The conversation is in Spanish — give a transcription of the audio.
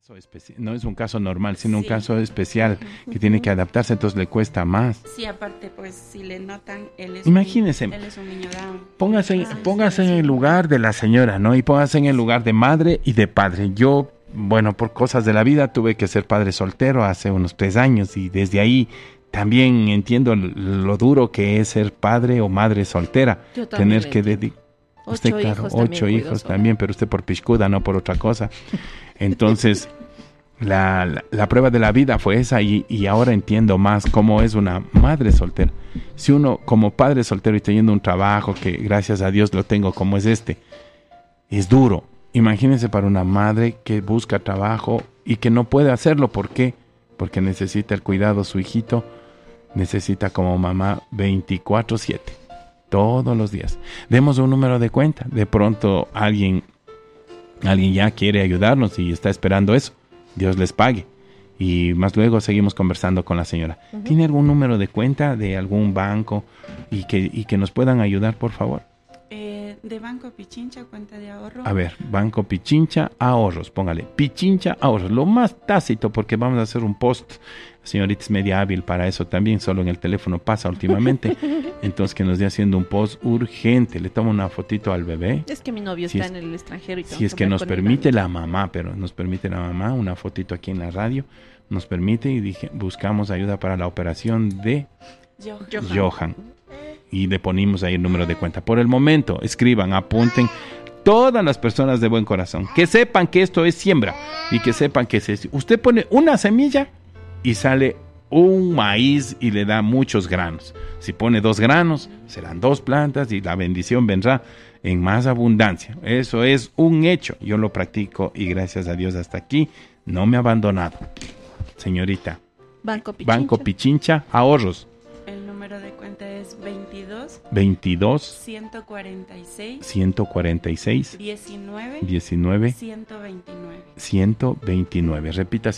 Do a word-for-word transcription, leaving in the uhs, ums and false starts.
Especi- no es un caso normal, sino un Sí. caso especial Ujú. que tiene que adaptarse, entonces le cuesta más. Sí, aparte, pues, si le notan, él es Imagínese, un, él es un niño down. Póngase, en- Ah, póngase sí, en sí. el lugar de la señora, ¿no? Y póngase en el lugar de madre y de padre. Yo, bueno, por cosas de la vida tuve que ser padre soltero hace unos tres años y desde ahí también entiendo l- lo duro que es ser padre o madre soltera. Yo también Tener lo que entiendo. dedicar... Ocho Usted, claro, hijos también ocho cuido hijos sola. también, pero usted por piscuda, no por otra cosa. Entonces, la, la, la prueba de la vida fue esa y, y ahora entiendo más cómo es una madre soltera. Si uno como padre soltero y teniendo un trabajo que gracias a Dios lo tengo como es este, es duro. Imagínense para una madre que busca trabajo y que no puede hacerlo. ¿Por qué? Porque necesita el cuidado de su hijito, necesita como mamá veinticuatro siete. Todos los días. Demos un número de cuenta. De pronto alguien, alguien ya quiere ayudarnos y está esperando eso. Dios les pague. Y más luego seguimos conversando con la señora. Ujú. ¿Tiene algún número de cuenta de algún banco y que, y que nos puedan ayudar, por favor? Eh, de Banco Pichincha, cuenta de ahorro. A ver, Banco Pichincha Ahorros. Póngale, Pichincha Ahorros. Lo más tácito porque vamos a hacer un post. La señorita es media hábil para eso también. Solo en el teléfono pasa últimamente. Entonces que nos dé haciendo un post urgente. Le tomo una fotito al bebé. Es que mi novio Si está es- en el extranjero y tengo Si es que hablar nos con él permite antes. la mamá, pero nos permite la mamá, una fotito aquí en la radio, nos permite y dije, buscamos ayuda para la operación de Yo, Johan. Johan. Y le ponimos ahí el número de cuenta. Por el momento, escriban, apunten, todas las personas de buen corazón, que sepan que esto es siembra y que sepan que se, usted pone una semilla y sale un maíz y le da muchos granos. Si pone dos granos, serán dos plantas y la bendición vendrá en más abundancia. Eso es un hecho. Yo lo practico y gracias a Dios hasta aquí no me ha abandonado. Señorita, Banco Pichincha. Banco Pichincha Ahorros, el número de cuenta es veintidós, veintidós, ciento cuarenta y seis, ciento cuarenta y seis, diecinueve, diecinueve, ciento veintinueve. ciento veintinueve. Repita.